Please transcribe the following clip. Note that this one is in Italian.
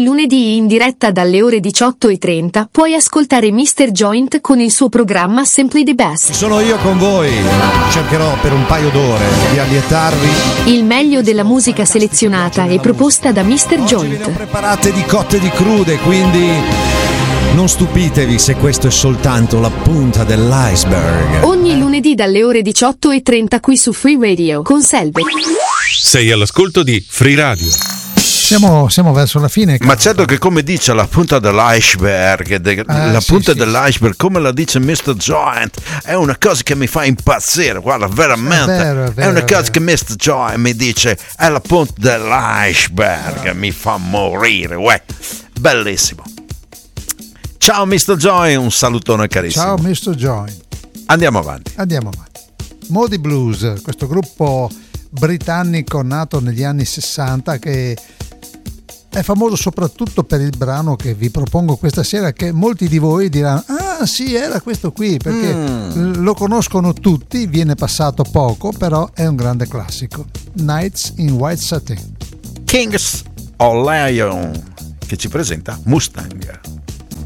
Ogni lunedì in diretta dalle ore 18:30 puoi ascoltare Mr. Joint con il suo programma Simply the Best. Sono io con voi, cercherò per un paio d'ore di allietarvi. Il meglio della musica selezionata e proposta da Mr. Oggi Joint. ve ne ho preparate di cotte e di crude, quindi non stupitevi se questo è soltanto la punta dell'iceberg. Ogni lunedì dalle ore 18:30 qui su Free Radio con Selve. Sei all'ascolto di Free Radio. Siamo verso la fine. Ma certo che, come dice la punta dell'iceberg, la punta dell'iceberg, come la dice Mr. Joint, è una cosa che mi fa impazzire. Guarda, veramente è una cosa che Mr. Joint mi dice, è la punta dell'iceberg, mi fa morire. Uè, bellissimo. Ciao Mr. Joint, un salutone carissimo. Ciao Mr. Joint. Andiamo avanti. Moody Blues, questo gruppo britannico nato negli anni 60 che è famoso soprattutto per il brano che vi propongo questa sera, che molti di voi diranno ah sì, era questo qui, perché lo conoscono tutti, viene passato poco, però è un grande classico. Nights in White Satin. Kings of Lion, che ci presenta Mustang.